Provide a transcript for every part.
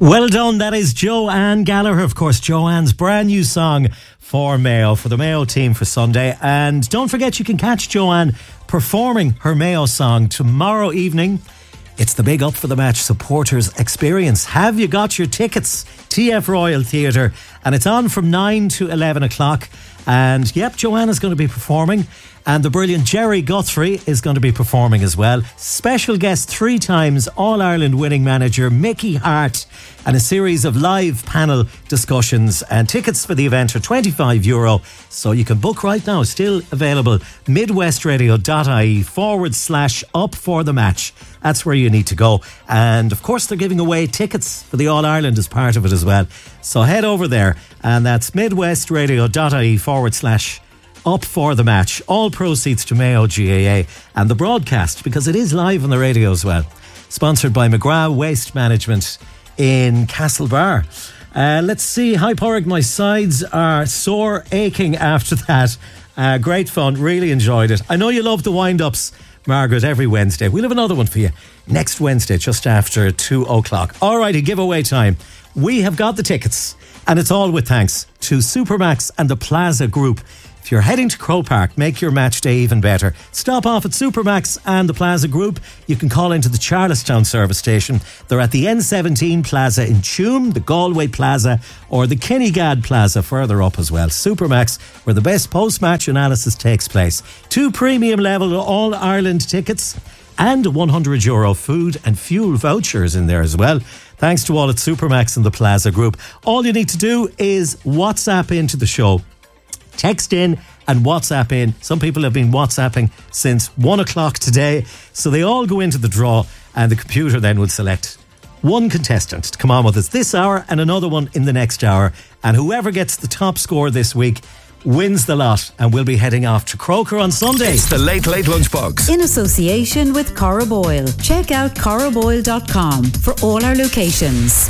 Well done. That is Joanne Gallagher. Of course, Joanne's brand new song for Mayo, for the Mayo team for Sunday. And don't forget, you can catch Joanne performing her Mayo song tomorrow evening. It's the Big Up for the Match supporters experience. Have you got your tickets? TF Royal Theatre. And it's on from 9 to 11 o'clock. And yep, Joanne is going to be performing. And the brilliant Jerry Guthrie is going to be performing as well. Special guest 3 times All-Ireland winning manager Mickey Hart, and a series of live panel discussions. And tickets for the event are €25. So you can book right now. Still available. midwestradio.ie/up for the match. That's where you need to go. And of course, they're giving away tickets for the All-Ireland as part of it as well. So head over there, and that's midwestradio.ie/up for the match. All proceeds to Mayo GAA, and the broadcast, because it is live on the radio as well, sponsored by McGrath Waste Management in Castlebar. Let's see, High Porrick, my sides are sore, aching after that. Great fun, really enjoyed it. I know you love the wind-ups, Margaret, every Wednesday. We'll have another one for you next Wednesday, just after 2 o'clock. Alrighty, giveaway time. We have got the tickets, and it's all with thanks to Supermax and the Plaza Group. If you're heading to Croke Park, make your match day even better. Stop off at Supermax and the Plaza Group. You can call into the Charlestown service station. They're at the N17 Plaza in Tuam, the Galway Plaza, or the Kinnegad Plaza further up as well. Supermax, where the best post-match analysis takes place. 2 premium level All-Ireland tickets and a €100 food and fuel vouchers in there as well. Thanks to all at Supermax and the Plaza Group. All you need to do is WhatsApp into the show. Text in and WhatsApp in. Some people have been WhatsApping since 1 o'clock today. So they all go into the draw, and the computer then will select one contestant to come on with us this hour and another one in the next hour. And whoever gets the top score this week wins the lot, and we'll be heading off to Croker on Sunday. It's the Late Late Lunchbox. In association with Corrib Oil. Check out corriboil.com for all our locations.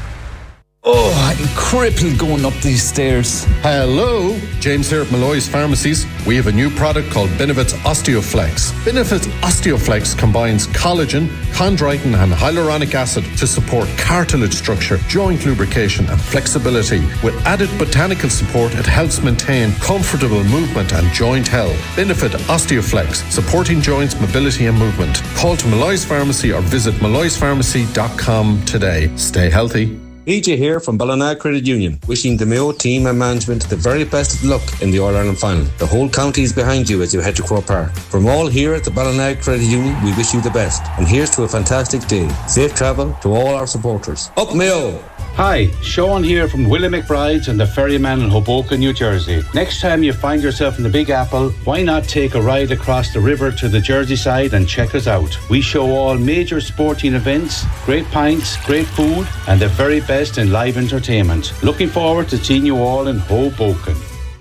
Oh, I'm crippled going up these stairs. Hello, James here at Malloy's Pharmacies. We have a new product called Benefits Osteoflex. Benefits Osteoflex combines collagen, chondroitin and hyaluronic acid to support cartilage structure, joint lubrication and flexibility. With added botanical support, it helps maintain comfortable movement and joint health. Benefit Osteoflex, supporting joints, mobility and movement. Call to Malloy's Pharmacy or visit malloyspharmacy.com today. Stay healthy. PJ here from Ballina Credit Union, wishing the Mayo team and management the very best of luck in the All-Ireland final. The whole county is behind you as you head to Croke Park. From all here at the Ballina Credit Union, we wish you the best. And here's to a fantastic day. Safe travel to all our supporters. Up Mayo! Hi, Sean here from Willie McBride's and the Ferryman in Hoboken, New Jersey. Next time you find yourself in the Big Apple, why not take a ride across the river to the Jersey side and check us out? We show all major sporting events, great pints, great food, and the very best in live entertainment. Looking forward to seeing you all in Hoboken.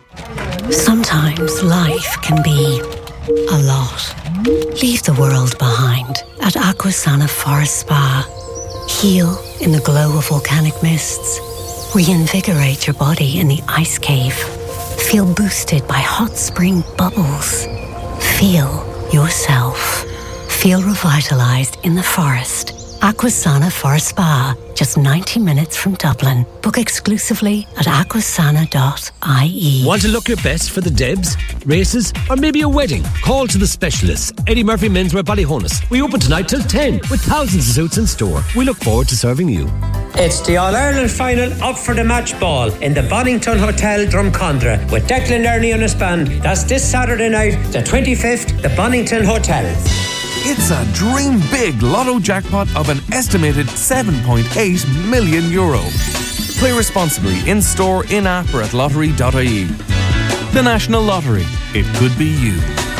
Sometimes life can be a lot. Leave the world behind at Aquasana Forest Spa. Heal in the glow of volcanic mists. Reinvigorate your body in the ice cave. Feel boosted by hot spring bubbles. Feel yourself. Feel revitalized in the forest. Aquasana Forest Spa, just 90 minutes from Dublin. Book exclusively at aquasana.ie. Want to look your best for the Debs, races, or maybe a wedding? Call to the specialists. Eddie Murphy Menswear Ballyhonus. We open tonight till 10 with thousands of suits in store. We look forward to serving you. It's the All-Ireland final Up for the Match ball in the Bonington Hotel, Drumcondra, with Declan Ernie and his band. That's this Saturday night, the 25th, the Bonington Hotel. It's a dream big lotto jackpot of an estimated €7.8 million. Play responsibly in store, in app or at lottery.ie. The National Lottery. It could be you.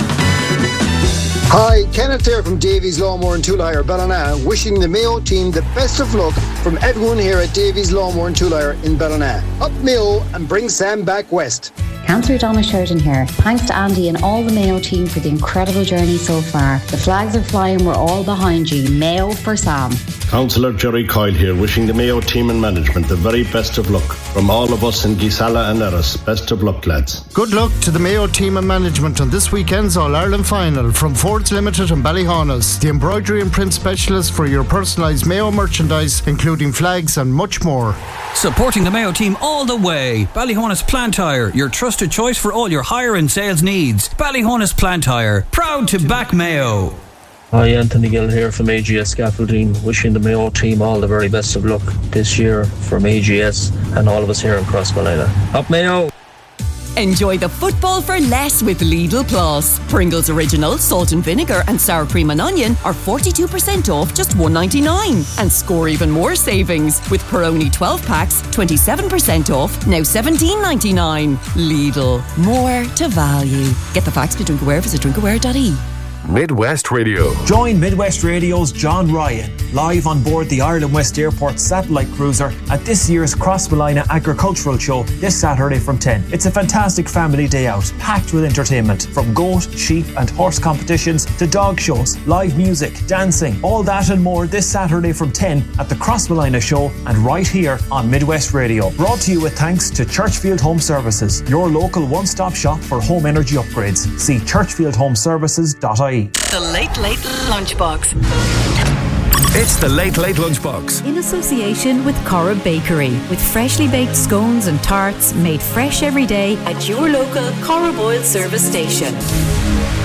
Hi, Kenneth here from Davies Lawnmower and Tool Hire, Ballina, wishing the Mayo team the best of luck from everyone here at Davies Lawnmower and Tool Hire in Ballina. Up Mayo and bring Sam back west. Councillor Donna Sheridan here. Thanks to Andy and all the Mayo team for the incredible journey so far. The flags are flying, we're all behind you. Mayo for Sam. Councillor Jerry Coyle here, wishing the Mayo team and management the very best of luck. From all of us in Gisala and Erris, best of luck, lads. Good luck to the Mayo team and management on this weekend's All-Ireland final from Fords Limited and Ballyhaunis, the embroidery and print specialist for your personalised Mayo merchandise, including flags and much more. Supporting the Mayo team all the way. Ballyhaunis Plant Hire, your trusted choice for all your hire and sales needs. Ballyhaunis Plant Hire, proud to back Mayo. Hi, Anthony Gill here from AGS Scaffolding, wishing the Mayo team all the very best of luck this year from AGS and all of us here in Crossmolina. Up Mayo! Enjoy the football for less with Lidl Plus. Pringles Original, salt and vinegar and sour cream and onion are 42% off just $1.99. And score even more savings with Peroni 12 packs, 27% off, now $17.99. Lidl, more to value. Get the facts to Drinkaware, visit drinkaware.ie. Midwest Radio. Join Midwest Radio's John Ryan live on board the Ireland West Airport satellite cruiser at this year's Crossmolina Agricultural Show this Saturday from 10. It's a fantastic family day out, packed with entertainment, from goat, sheep and horse competitions to dog shows, live music, dancing, all that and more this Saturday from 10 at the Crossmolina Show and right here on Midwest Radio. Brought to you with thanks to Churchfield Home Services, your local one-stop shop for home energy upgrades. See churchfieldhomeservices.ie. The Late Late Lunchbox. It's the Late Late Lunchbox. In association with Corrib Bakery, with freshly baked scones and tarts made fresh every day at your local Corrib Oil service station.